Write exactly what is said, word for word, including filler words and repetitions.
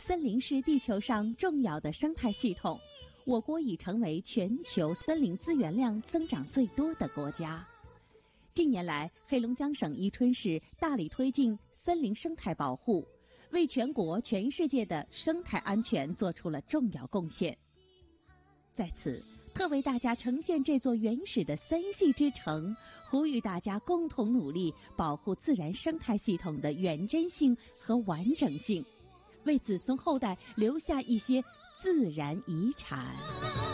森林是地球上重要的生态系统，我国已成为全球森林资源量增长最多的国家。近年来，黑龙江省伊春市大力推进森林生态保护，为全国全世界的生态安全做出了重要贡献。在此，特为大家呈现这座原始的森系之城，呼吁大家共同努力，保护自然生态系统的原真性和完整性，为子孙后代留下一些自然遗产。